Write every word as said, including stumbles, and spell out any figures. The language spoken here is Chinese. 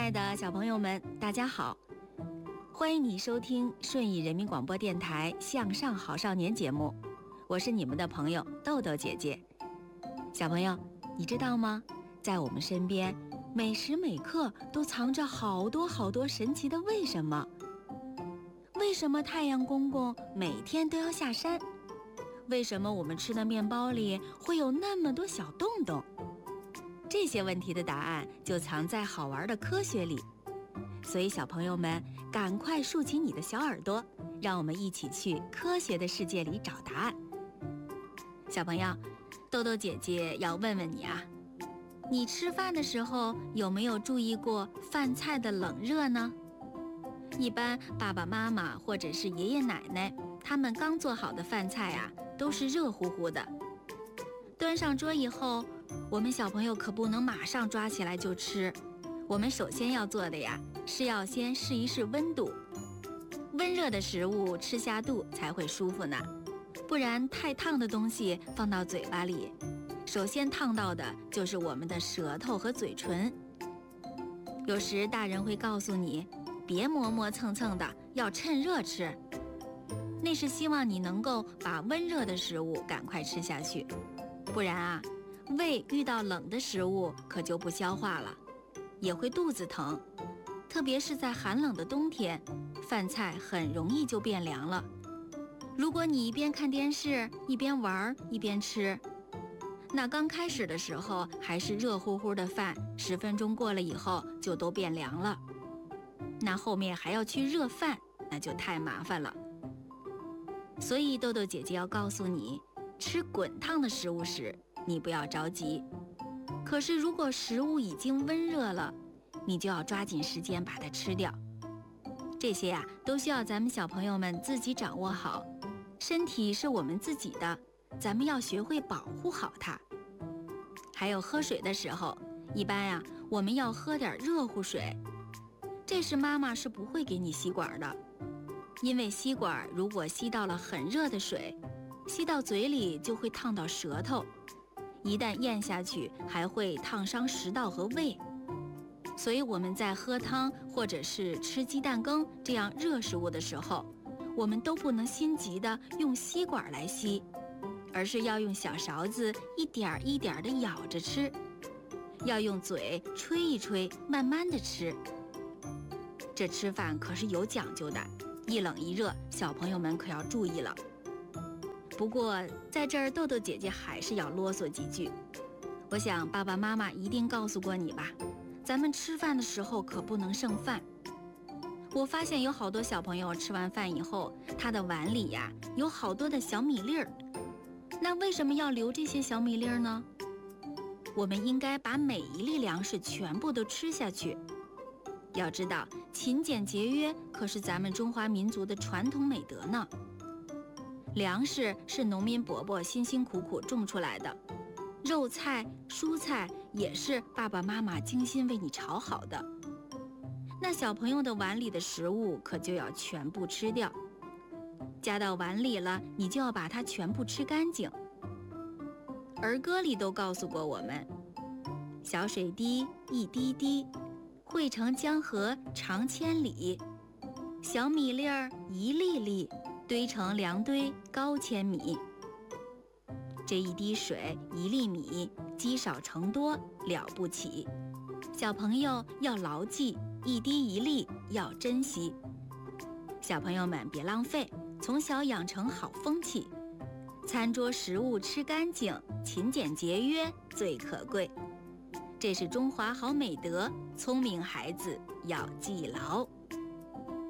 爱的小朋友们，大家好，欢迎你收听顺义人民广播电台向上好少年节目，我是你们的朋友豆豆姐姐。小朋友，你知道吗？在我们身边每时每刻都藏着好多好多神奇的为什么。为什么太阳公公每天都要下山？为什么我们吃的面包里会有那么多小洞洞？这些问题的答案就藏在好玩的科学里。所以小朋友们，赶快竖起你的小耳朵，让我们一起去科学的世界里找答案。小朋友，豆豆姐姐要问问你啊，你吃饭的时候有没有注意过饭菜的冷热呢？一般爸爸妈妈或者是爷爷奶奶，他们刚做好的饭菜啊，都是热乎乎的。端上桌以后，我们小朋友可不能马上抓起来就吃。我们首先要做的呀，是要先试一试温度。温热的食物吃下肚才会舒服呢，不然太烫的东西放到嘴巴里，首先烫到的就是我们的舌头和嘴唇。有时大人会告诉你，别磨磨蹭蹭的，要趁热吃。那是希望你能够把温热的食物赶快吃下去，不然啊，胃遇到冷的食物可就不消化了，也会肚子疼。特别是在寒冷的冬天，饭菜很容易就变凉了。如果你一边看电视一边玩一边吃，那刚开始的时候还是热乎乎的饭，十分钟过了以后就都变凉了。那后面还要去热饭，那就太麻烦了。所以豆豆姐姐要告诉你，吃滚烫的食物时，你不要着急。可是如果食物已经温热了，你就要抓紧时间把它吃掉。这些呀、啊，都需要咱们小朋友们自己掌握好。身体是我们自己的，咱们要学会保护好它。还有喝水的时候，一般呀、啊，我们要喝点热乎水。这时妈妈是不会给你吸管的，因为吸管如果吸到了很热的水，吸到嘴里就会烫到舌头，一旦咽下去还会烫伤食道和胃。所以我们在喝汤或者是吃鸡蛋羹这样热食物的时候，我们都不能心急的用吸管来吸，而是要用小勺子一点一点的舀着吃，要用嘴吹一吹，慢慢的吃。这吃饭可是有讲究的，一冷一热，小朋友们可要注意了。不过在这儿豆豆姐姐还是要啰嗦几句。我想爸爸妈妈一定告诉过你吧，咱们吃饭的时候可不能剩饭。我发现有好多小朋友吃完饭以后，他的碗里呀有好多的小米粒儿。那为什么要留这些小米粒儿呢？我们应该把每一粒粮食全部都吃下去。要知道，勤俭节约可是咱们中华民族的传统美德呢。粮食是农民伯伯辛辛苦苦种出来的，肉菜、蔬菜也是爸爸妈妈精心为你炒好的。那小朋友的碗里的食物可就要全部吃掉，加到碗里了，你就要把它全部吃干净。儿歌里都告诉过我们，小水滴一滴滴，汇成江河长千里，小米粒儿一粒粒，堆成粮堆高千米。这一滴水一粒米，积少成多了不起。小朋友要牢记，一滴一粒要珍惜。小朋友们别浪费，从小养成好风气。餐桌食物吃干净，勤俭节约最可贵。这是中华好美德，聪明孩子要记牢。